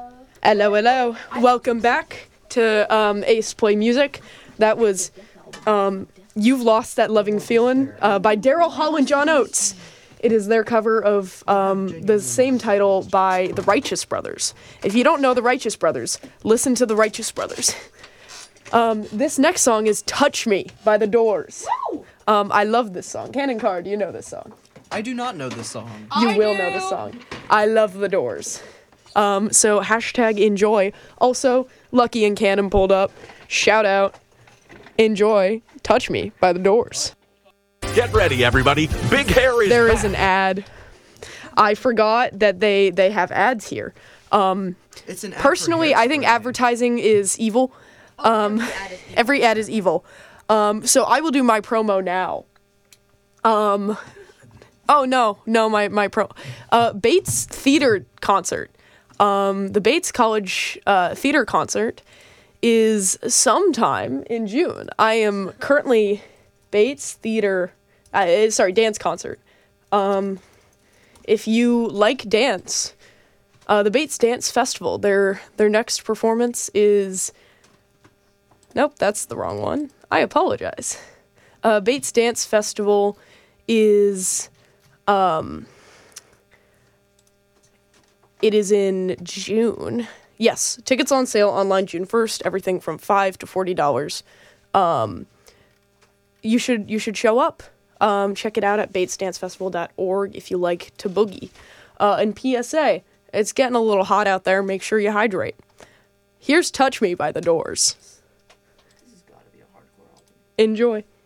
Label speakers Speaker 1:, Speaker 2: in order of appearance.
Speaker 1: Hello, hello. Welcome back to Ace Play Music. That was You've Lost That Loving Feeling by Daryl Hall and John Oates. It is their cover of the same title by the Righteous Brothers. If you don't know the Righteous Brothers, listen to the Righteous Brothers. This next song is Touch Me by The Doors. I love this song. Cannon Carr, do you know this song?
Speaker 2: I do not know this song.
Speaker 1: You will know the song. I love The Doors. So hashtag enjoy. Also, Lucky and Cannon pulled up. Shout out. Enjoy Touch Me by The Doors.
Speaker 3: Get ready, everybody. Big Hair is
Speaker 1: There
Speaker 3: back.
Speaker 1: is an ad. I forgot that they have ads here.
Speaker 2: It's an ad
Speaker 1: Personally,
Speaker 2: for
Speaker 1: I think
Speaker 2: hairspray.
Speaker 1: advertising is evil. Every ad is evil. So I will do my promo now. Oh, no, my pro. Bates Theater Concert. The Bates College Theater Concert is sometime in June. I am currently Bates Theater, dance concert. If you like dance, the Bates Dance Festival, their next performance is, nope, that's the wrong one. I apologize. Bates Dance Festival is, it is in June. Yes, tickets on sale online June 1st, everything from $5 to $40. You should show up. Check it out at batesdancefestival.org if you like to boogie. And PSA, it's getting a little hot out there. Make sure you hydrate. Here's Touch Me by The Doors.
Speaker 2: This has got to be a hardcore album.
Speaker 1: Enjoy.